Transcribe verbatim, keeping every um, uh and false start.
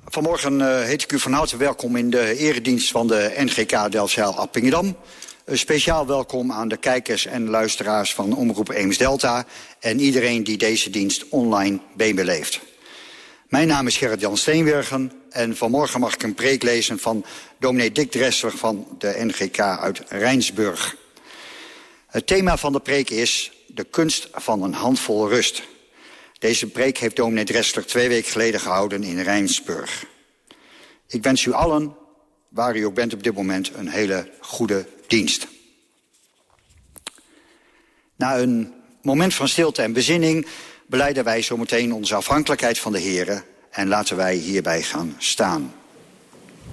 Vanmorgen uh, heet ik u van harte welkom in de eredienst van de N G K Delfzijl-Appingedam. Een speciaal welkom aan de kijkers en luisteraars van Omroep Eems-Delta en iedereen die deze dienst online meebeleeft. Mijn naam is Gerrit-Jan Steenbergen en vanmorgen mag ik een preek lezen van dominee Dick Dressler van de N G K uit Rijnsburg. Het thema van de preek is de kunst van een handvol rust. Deze preek heeft dominee Dressler twee weken geleden gehouden in Rijnsburg. Ik wens u allen, waar u ook bent op dit moment, een hele goede dienst. Na een moment van stilte en bezinning belijden wij zometeen onze afhankelijkheid van de Here en laten wij hierbij gaan staan.